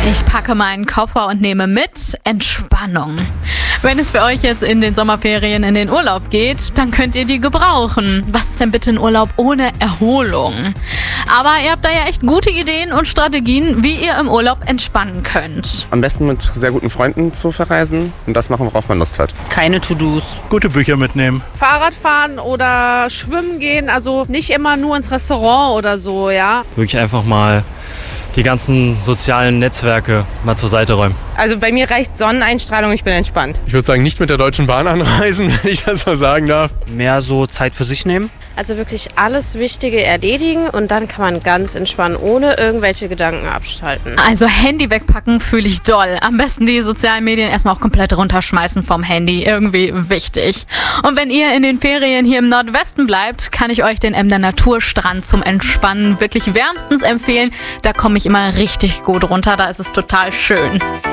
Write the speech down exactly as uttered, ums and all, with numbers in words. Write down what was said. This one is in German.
Ich packe meinen Koffer und nehme mit Entspannung. Wenn es für euch jetzt in den Sommerferien in den Urlaub geht, dann könnt ihr die gebrauchen. Was ist denn bitte ein Urlaub ohne Erholung? Aber ihr habt da ja echt gute Ideen und Strategien, wie ihr im Urlaub entspannen könnt. Am besten mit sehr guten Freunden zu verreisen und das machen, worauf man Lust hat. Keine To-Dos. Gute Bücher mitnehmen. Fahrrad fahren oder schwimmen gehen, also nicht immer nur ins Restaurant oder so, ja. Wirklich einfach mal die ganzen sozialen Netzwerke mal zur Seite räumen. Also bei mir reicht Sonneneinstrahlung, ich bin entspannt. Ich würde sagen, nicht mit der Deutschen Bahn anreisen, wenn ich das so sagen darf. Mehr so Zeit für sich nehmen. Also wirklich alles Wichtige erledigen und dann kann man ganz entspannen, ohne irgendwelche Gedanken abschalten. Also Handy wegpacken fühle ich doll. Am besten die sozialen Medien erstmal auch komplett runterschmeißen vom Handy. Irgendwie wichtig. Und wenn ihr in den Ferien hier im Nordwesten bleibt, kann ich euch den Emder Naturstrand zum Entspannen wirklich wärmstens empfehlen. Da komme ich immer richtig gut runter. Da ist es total schön.